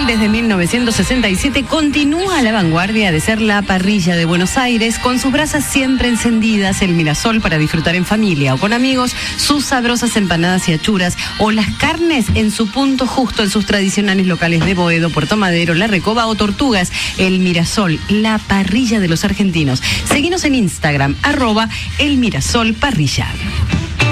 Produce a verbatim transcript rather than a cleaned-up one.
Mirasol desde mil novecientos sesenta y siete continúa a la vanguardia de ser la parrilla de Buenos Aires, con sus brasas siempre encendidas. El Mirasol para disfrutar en familia o con amigos, sus sabrosas empanadas y achuras o las carnes en su punto justo en sus tradicionales locales de Boedo, Puerto Madero, La Recoba o Tortugas. El Mirasol, la parrilla de los argentinos. Seguinos en Instagram, arroba El Mirasol Parrilla.